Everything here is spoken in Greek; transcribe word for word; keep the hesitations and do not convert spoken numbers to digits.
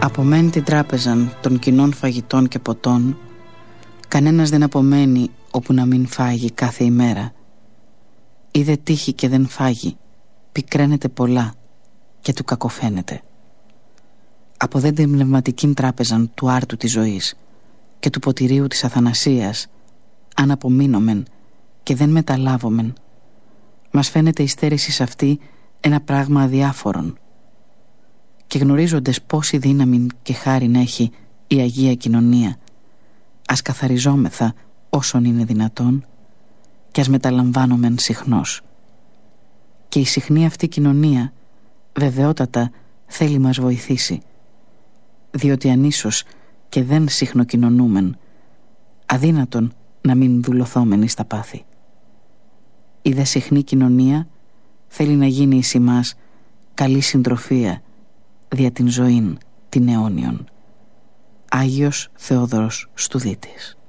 Απομένει την τράπεζαν των κοινών φαγητών και ποτών, κανένας δεν απομένει όπου να μην φάγει κάθε ημέρα. Ή δε τύχει και δεν φάγει, πικραίνεται πολλά και του κακοφαίνεται. Από δε την πνευματικήν τράπεζαν του άρτου της ζωής και του ποτηρίου της αθανασίας, αν απομείνομεν και δεν μεταλάβομεν, μας φαίνεται η στέρηση σε αυτή ένα πράγμα αδιάφορον. Και γνωρίζοντες πόση δύναμη και χάριν έχει η Αγία Κοινωνία, ας καθαριζόμεθα όσον είναι δυνατόν και ας μεταλαμβάνομεν συχνώς. Και η συχνή αυτή κοινωνία βεβαιότατα θέλει μας βοηθήσει, διότι αν ίσως και δεν συχνοκοινωνούμεν, αδύνατον να μην δουλωθόμεν στα πάθη. Η δε συχνή κοινωνία θέλει να γίνει εις ημάς καλή συντροφία δια την ζωήν την αιώνιον. Άγιος Θεόδωρος Στουδίτης.